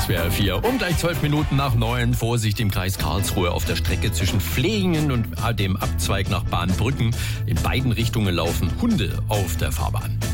SWR 4. Um gleich 12 Minuten nach 9. Vorsicht im Kreis Karlsruhe auf der Strecke zwischen Flehingen und dem Abzweig nach Bahnbrücken. In beiden Richtungen laufen Hunde auf der Fahrbahn.